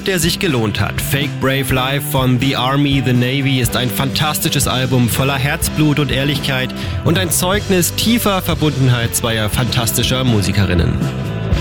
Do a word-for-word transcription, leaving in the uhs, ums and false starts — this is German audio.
Trip, der sich gelohnt hat. Fake Brave Life von The Army, The Navy ist ein fantastisches Album voller Herzblut und Ehrlichkeit und ein Zeugnis tiefer Verbundenheit zweier fantastischer Musikerinnen.